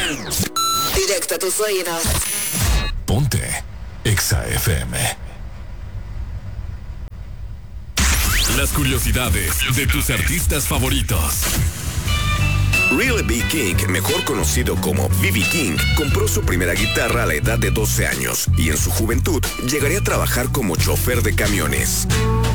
Directo a tus oídos. Ponte Exa FM. Las curiosidades de tus artistas favoritos. Really B. King, mejor conocido como B.B. King, compró su primera guitarra a la edad de 12 años y en su juventud llegaría a trabajar como chofer de camiones.